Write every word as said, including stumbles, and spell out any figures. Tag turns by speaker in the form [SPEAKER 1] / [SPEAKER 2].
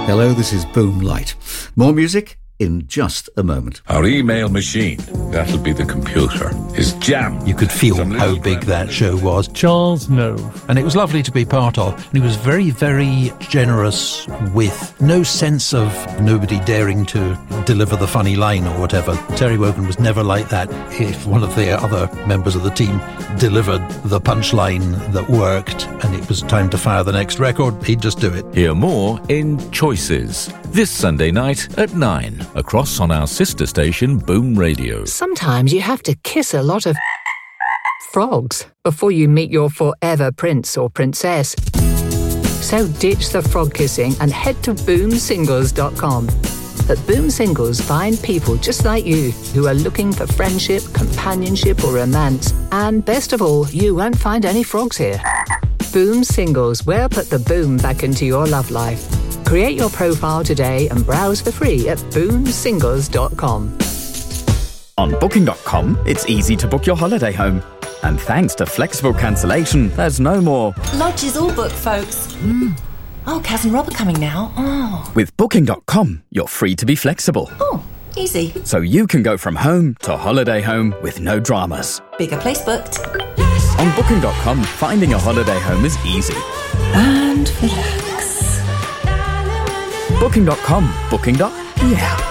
[SPEAKER 1] Hello, this is Boom Light. More music in just a moment.
[SPEAKER 2] Our email machine, that'll be the computer, is jammed.
[SPEAKER 3] You could feel how big that show was.
[SPEAKER 4] Charles Nove.
[SPEAKER 3] And it was lovely to be part of. And he was very, very generous with no sense of nobody daring to deliver the funny line or whatever. Terry Wogan was never like that. If one of the other members of the team delivered the punchline that worked and it was time to fire the next record, he'd just do it.
[SPEAKER 5] Hear more in Choices, this Sunday night at nine, across on our sister station Boom Radio.
[SPEAKER 6] Sometimes you have to kiss a lot of frogs before you meet your forever prince or princess. So ditch the frog kissing and head to boom singles dot com. At Boom Singles, find people just like you who are looking for friendship, companionship or romance. And best of all, you won't find any frogs here. Boom Singles, where put the boom back into your love life. Create your profile today and browse for free at boom singles dot com.
[SPEAKER 7] On booking dot com, it's easy to book your holiday home. And thanks to flexible cancellation, there's no more
[SPEAKER 8] lodge is all booked, folks. Mm. Oh, Kaz and Rob are coming now. Oh.
[SPEAKER 7] With booking dot com, you're free to be flexible.
[SPEAKER 8] Oh, easy.
[SPEAKER 7] So you can go from home to holiday home with no dramas.
[SPEAKER 8] Bigger place booked.
[SPEAKER 7] On booking dot com, finding a holiday home is easy.
[SPEAKER 8] And relax.
[SPEAKER 7] booking dot com. Booking. Yeah.